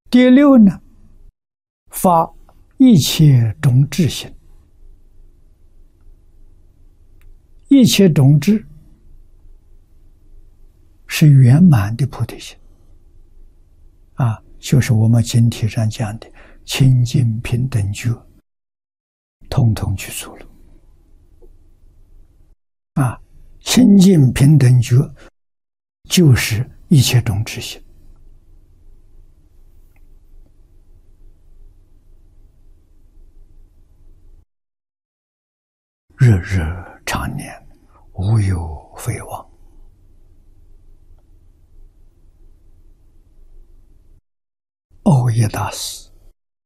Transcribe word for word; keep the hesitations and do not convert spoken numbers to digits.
第六呢，发一切种智心。一切种智是圆满的菩提心啊，就是我们经题上讲的清净平等觉，统统去做了啊。清净平等觉就是一切种智心。日日常年，无有废忘。欧耶大师